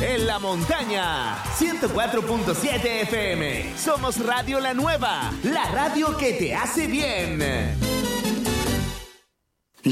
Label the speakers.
Speaker 1: en la montaña. 104.7 FM. Somos Radio La Nueva, la radio que te hace bien.